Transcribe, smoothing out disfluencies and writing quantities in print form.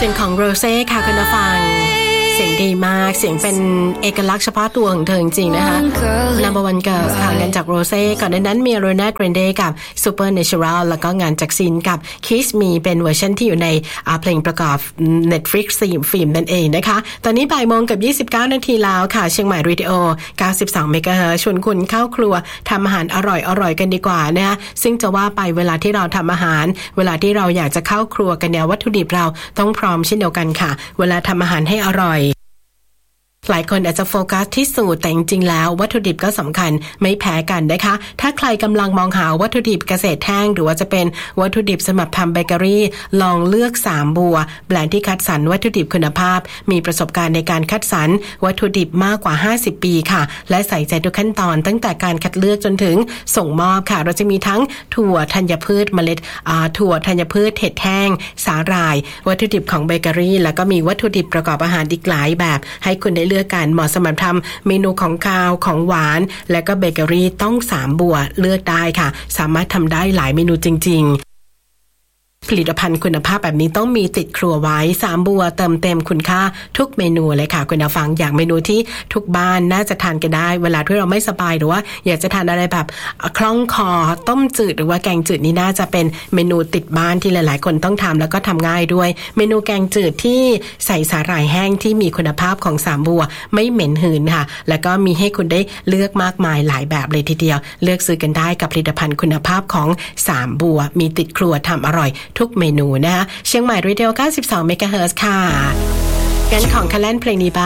สียงของโรเซ่ค่ะคุณผู้ฟังเสียงดีมากเสียงเป็นเอกลักษณ์เฉพาะตัวของเธอจริงๆนะคะ Number One Girl ค่ะงานจากโรเซ่ก่อนหน้านั้นมี Ariana Grande กับ Supernatural แล้วก็งานจากซินกับ Kiss Me เป็นเวอร์ชันที่อยู่ในเพลงประกอบ Netflix ฟิล์มนั่นเองนะคะตอนนี้บ่ายโมงกับ29นาทีแล้วค่ะเชียงใหม่เรดิโอ92เมกะเฮิรตซ์ชวนคุณเข้าครัวทำอาหารอร่อยกันดีกว่านะคะซึ่งจะว่าไปเวลาที่เราทำอาหารเวลาที่เราอยากจะเข้าครัวกันเนี่ยวัตถุดิบเราต้องพร้อมเช่นเดียวกันค่ะเวลาทำอาหารให้อร่อยหลายคนอาจจะโฟกัสที่สูตรแต่จริงๆแล้ววัตถุดิบก็สำคัญไม่แพ้กันนะคะถ้าใครกำลังมองหาวัตถุดิบเกษตรแห้งหรือว่าจะเป็นวัตถุดิบสำหรับทำเบเกอรี่ลองเลือก3บัวแบรนด์ที่คัดสรรวัตถุดิบคุณภาพมีประสบการณ์ในการคัดสรรวัตถุดิบมากกว่า50ปีค่ะและใส่ใจทุกขั้นตอนตั้งแต่การคัดเลือกจนถึงส่งมอบค่ะเราจะมีทั้งถั่วธัญพืชเมล็ดถั่วธัญพืชเห็ดแห้งสาหร่ายวัตถุดิบของเบเกอรี่แล้วก็มีวัตถุดิบประกอบอาหารอีกหลายแบบให้คุณได้เลือกกันเหมาะสำหรับทำเมนูของคาวของหวานและก็เบเกอรี่ต้อง3บัวเลือกได้ค่ะสามารถทำได้หลายเมนูจริงๆผลิตภัณฑ์คุณภาพแบบนี้ต้องมีติดครัวไว้3บัวเติมเต็มคุณค่าทุกเมนูเลยค่ะคุณผู้ฟังอย่างเมนูที่ทุกบ้านน่าจะทานกันได้เวลาที่เราไม่สบายหรือว่าอยากจะทานอะไรแบบคล่องคอต้มจืดหรือว่าแกงจืดนี่น่าจะเป็นเมนูติดบ้านที่หลายๆคนต้องทำแล้วก็ทำง่ายด้วยเมนูแกงจืดที่ใส่สาหร่ายแห้งที่มีคุณภาพของ3บัวไม่เหม็นหืนค่ะแล้วก็มีให้คุณได้เลือกมากมายหลายแบบเลยทีเดียวเลือกซื้อกันได้กับผลิตภัณฑ์คุณภาพของ3บัวมีติดครัวทำอร่อยทุกเมนูนะคะเชียงใหม่เรดิโอ92เมกะเฮิรตซ์ค่ะงั้นของคันเล่นเพลงนี้